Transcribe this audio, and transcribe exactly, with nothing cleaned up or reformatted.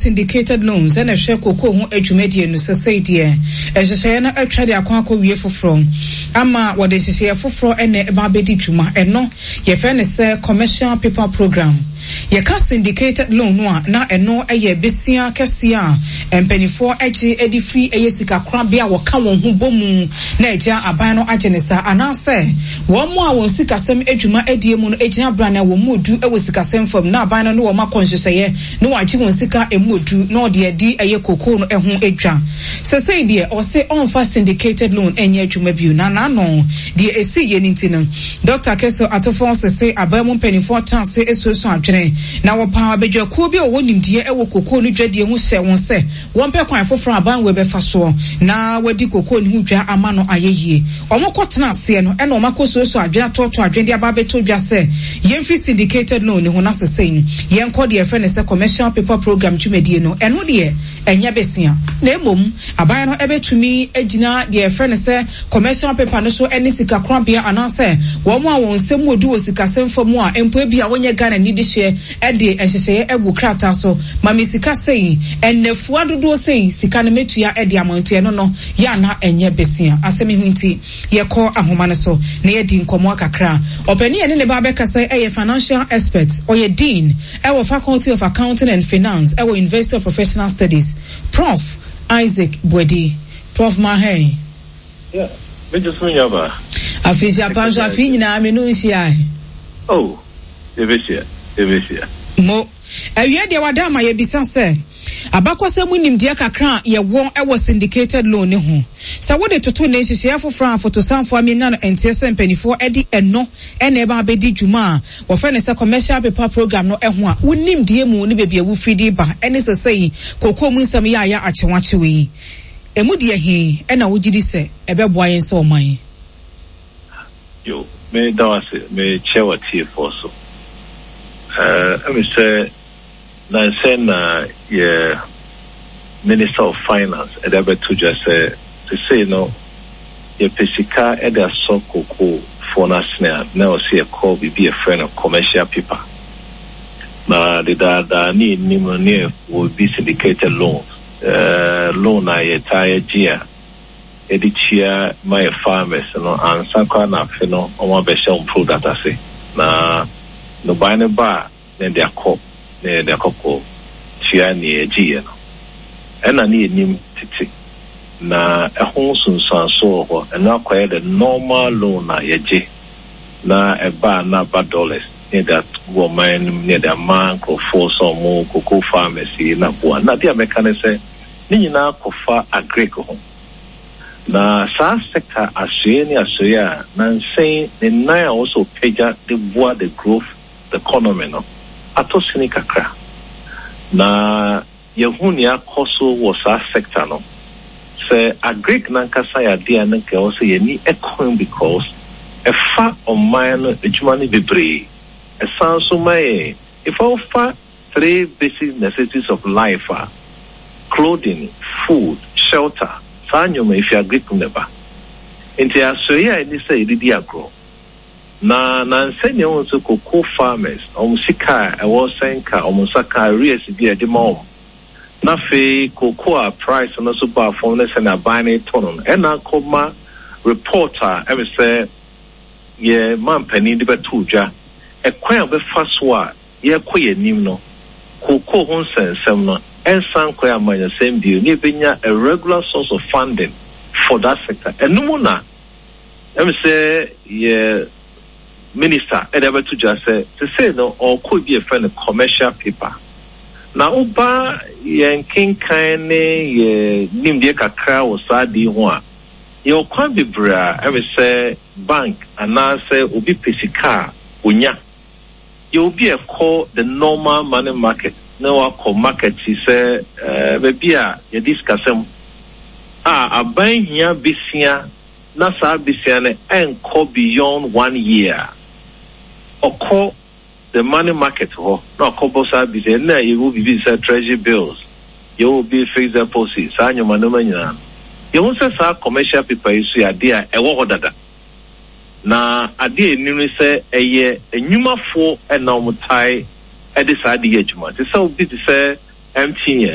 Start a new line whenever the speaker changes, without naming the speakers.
syndicated loans and a share cocoa who edumedi no society e hye na atwa de akwa akwa foforo ama what de hye foforo ene eba bedi dwuma eno ye fe ne say commercial paper program ye ka syndicated loan no na eno eye besia kesia empenifo eji edi free eye sika kra bia wo ka won hu bomu na eja aban no agenesa anase wo mo a won sika sem edwuma edie mu no ejina brana wo mudu e wo sika sem fam na aban no wo ma konhwehye no wa ji won sika emudu no de edi eye kokoo no ehu edwa se say de o se on fa syndicated loan enye edwuma biu na na no de esi ye nintino Doctor Keso atofo se say aban mu penifo chance esoso adwene na wo pa abedwa ko bi o wonimdie e wo kokoo no dwadie hu hye won se won pe kwan foforo aban we be fa so na wadi kokoo ni hu dwa ama no ayeyie omokotena ase no e na omakoso so adwena toto adwende aba beto dwa se yemfi syndicated loan ni ho na sesen yen ko de friend se commercial paper program tumedie no eno de enya besia na emom aban no ebetumi agina de friend se commercial paper no so eni sika krambia anase wo mo a won semu odu osika semfamu a empo bia wonye Ghana ni de hye e de ehyehyeye egu krata so mami sika sei ennefu adodo sei sika ne metua e de amonte no no ya na enye besia asemi hunti ye ko ahoma ne so na ye di nkomo akakra opani ene ne ba be kasa e financial expert or ye dean e wo faculty of accounting and finance e wo university of professional studies Prof Isaac Bwedi Prof Mahey
yeah me just me yaba
afisia panjo afi na amenu nsia
oh ebesia ebesia
mo awie de wada ma ye bisa se abakose munim dia kakra ye won e wo syndicated loan ne ho sa wo de toto ne hihye afofra fotosanfo amenya no ntese mpanifo e di eno e na e ba bedi dwuma wo fe ne se commercial paper program no e ho a wonim die mu ne bebia wo fridi ba ene se sei kokko mu nsam ya ya achewachewe emu de he e na wo gidi se e be boa yen se o man
yo me dawase me chewa tie for so uh I mean say na say na yeah Minister of Finance e debe to just say to say no ye pesika e da so koko for national na o see a call be a friend of commercial paper na the da da ni ni money will be syndicated loans uh loan na ye tire gia editia my farmers no ansa kwa na fe no o ma be show product ase na no buy ne ba then they are called ne de akoko tia ni egie no ena ni enim titi na ehon sunsan so ho ena akwaye the normal loan na yeje na eba na ba dollars ne that woman ne the man ko for some more cocoa pharmacy na bo na dia mekane se ni nyina kofa agriko ho na sa sector asue ni asue na nsen ne na also peja the boa the growth the economy no atosini kakra na yehuni akoso was a sector no say agric nankasa ya dia nanka also yeni ekon because a fa on mine ejumani bebre a sanso mai if all fa three basic necessities of life are clothing, food, shelter sanyo me if you agric never into asoya ni say idi agro na na nsenye onso cocoa farmers omusika e wo senka omusaka areas bi edimo na fe cocoa price no so ba phone na se na bani tonon e na koma reporter e say ye man pani de betudwa e kwan be faso a ye koye nim no cocoa hon sensem no ensan koya manya sembi ni benya a regular source of funding for that sector enum na e say ye Minister ever to just say to say no or could be a friend of commercial paper. Now uba yen king kine ye nimdia kakra or sadi one. You can't be bra, I will say bank and now say ubi pesika unya. You'll be a call the normal money market. No I call market he say uh maybe a you discuss them. Ah a buying here bisia nasa bisia and call beyond one year. Or call the money market or no call service and there you will be treasury bills. You will be fixed deposits, and your money. You also say commercial people is your dear a water. Now, I did nearly say a year a numa for a normal tie at this idea. It's so big to say empty